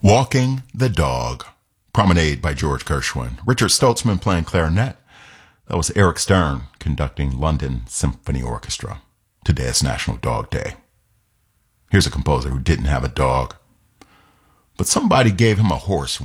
Walking the Dog, Promenade by George Gershwin. Richard Stoltzman playing clarinet. That was Eric Stern conducting London Symphony Orchestra. Today is National Dog Day. Here's a composer who didn't have a dog, but somebody gave him a horse